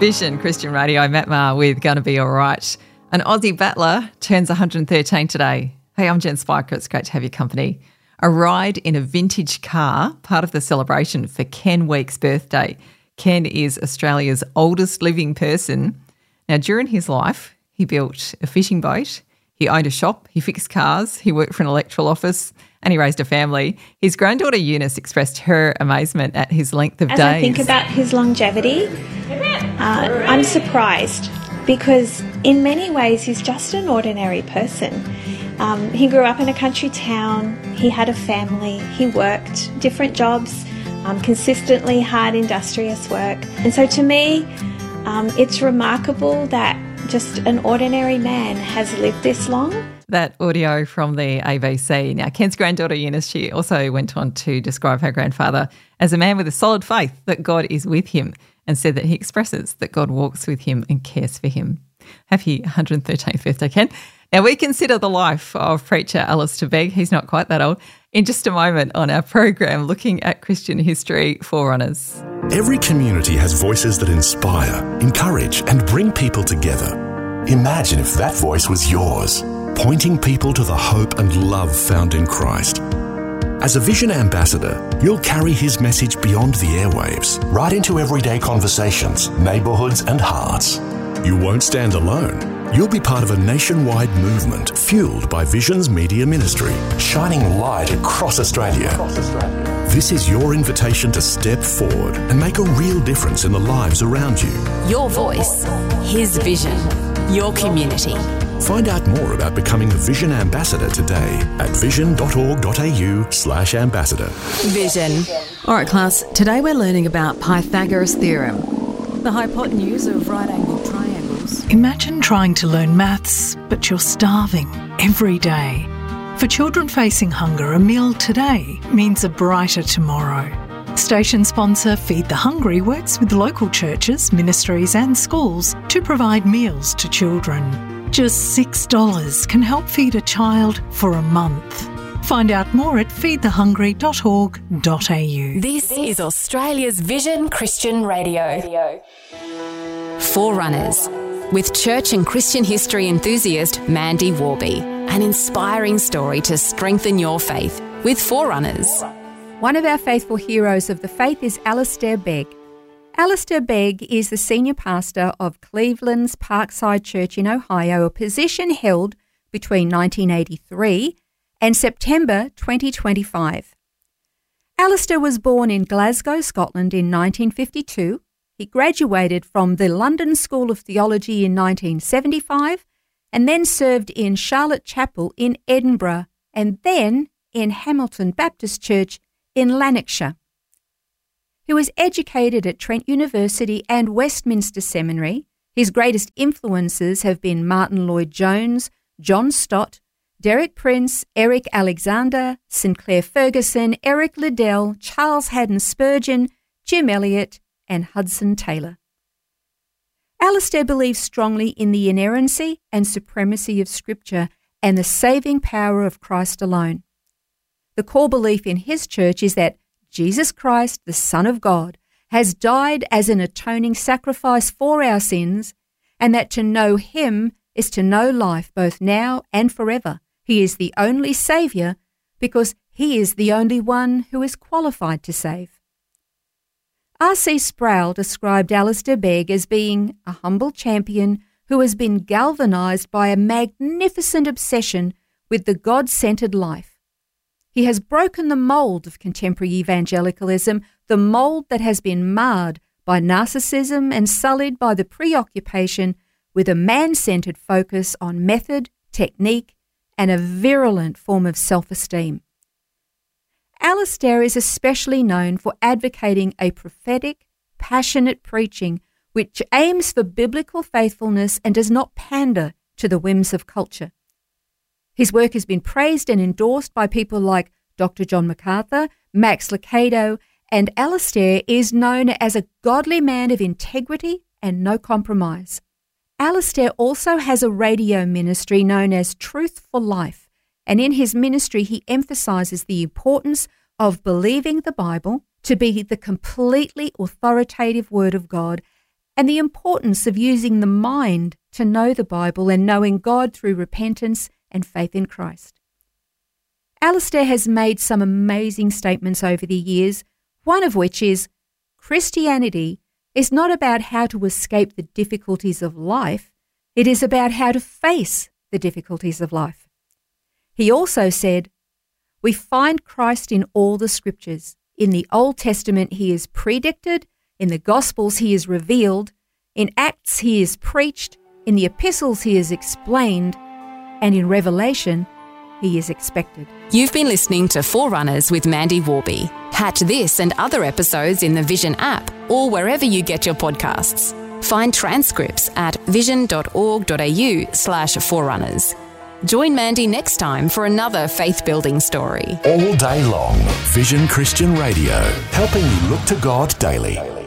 Vision Christian Radio, Matt Maher with Gonna Be Alright. An Aussie battler turns 113 today. Hey, I'm Jen Spiker. It's great to have your company. A ride in a vintage car, part of the celebration for Ken Weeks' birthday. Ken is Australia's oldest living person. Now, during his life, he built a fishing boat, he owned a shop, he fixed cars, he worked for an electoral office, and he raised a family. His granddaughter Eunice expressed her amazement at his length of days. As I think about his longevity, I'm surprised because in many ways he's just an ordinary person. He grew up in a country town, he had a family, he worked different jobs, consistently hard, industrious work. And so to me, it's remarkable that just an ordinary man has lived this long. That audio from the ABC. Now, Ken's granddaughter Eunice, she also went on to describe her grandfather as a man with a solid faith that God is with him, and said that he expresses that God walks with him and cares for him. Happy 113th birthday, Ken. Now, we consider the life of preacher Alistair Begg, he's not quite that old, in just a moment on our program looking at Christian history forerunners. Every community has voices that inspire, encourage and bring people together. Imagine if that voice was yours, pointing people to the hope and love found in Christ. As a Vision Ambassador, you'll carry his message beyond the airwaves, right into everyday conversations, neighbourhoods and hearts. You won't stand alone. You'll be part of a nationwide movement fueled by Vision's media ministry, shining light across Australia. This is your invitation to step forward and make a real difference in the lives around you. Your voice, his vision, your community. Find out more about becoming a Vision Ambassador today at vision.org.au/ambassador. Vision. All right, class, today we're learning about Pythagoras' theorem, the hypotenuse of right-angled triangles. Imagine trying to learn maths, but you're starving every day. For children facing hunger, a meal today means a brighter tomorrow. Station sponsor Feed the Hungry works with local churches, ministries and schools to provide meals to children. Just $6 can help feed a child for a month. Find out more at feedthehungry.org.au. This is Australia's Vision Christian Radio. Forerunners, with church and Christian history enthusiast Mandy Warby. An inspiring story to strengthen your faith with Forerunners. One of our faithful heroes of the faith is Alistair Begg. Alistair Begg is the senior pastor of Cleveland's Parkside Church in Ohio, a position held between 1983 and September 2025. Alistair was born in Glasgow, Scotland in 1952. He graduated from the London School of Theology in 1975 and then served in Charlotte Chapel in Edinburgh and then in Hamilton Baptist Church in Lanarkshire. He was educated at Trent University and Westminster Seminary. His greatest influences have been Martin Lloyd-Jones, John Stott, Derek Prince, Eric Alexander, Sinclair Ferguson, Eric Liddell, Charles Haddon Spurgeon, Jim Elliot, and Hudson Taylor. Alistair believes strongly in the inerrancy and supremacy of Scripture and the saving power of Christ alone. The core belief in his church is that Jesus Christ, the Son of God, has died as an atoning sacrifice for our sins, and that to know him is to know life both now and forever. He is the only Saviour because he is the only one who is qualified to save. R.C. Sproul described Alistair Begg as being a humble champion who has been galvanised by a magnificent obsession with the God-centred life. He has broken the mould of contemporary evangelicalism, the mould that has been marred by narcissism and sullied by the preoccupation with a man-centred focus on method, technique, and a virulent form of self-esteem. Alistair is especially known for advocating a prophetic, passionate preaching which aims for biblical faithfulness and does not pander to the whims of culture. His work has been praised and endorsed by people like Dr. John MacArthur, Max Lucado, and Alistair is known as a godly man of integrity and no compromise. Alistair also has a radio ministry known as Truth for Life, and in his ministry he emphasises the importance of believing the Bible to be the completely authoritative Word of God and the importance of using the mind to know the Bible and knowing God through repentance and faith in Christ. Alistair has made some amazing statements over the years, one of which is, Christianity is not about how to escape the difficulties of life, it is about how to face the difficulties of life. He also said, we find Christ in all the scriptures. In the Old Testament he is predicted, in the Gospels he is revealed, in Acts he is preached, in the Epistles he is explained, and in Revelation he is expected. You've been listening to Forerunners with Mandy Warby. Catch this and other episodes in the Vision app or wherever you get your podcasts. Find transcripts at vision.org.au/forerunners. Join Mandy next time for another faith-building story. All day long, Vision Christian Radio, helping you look to God daily.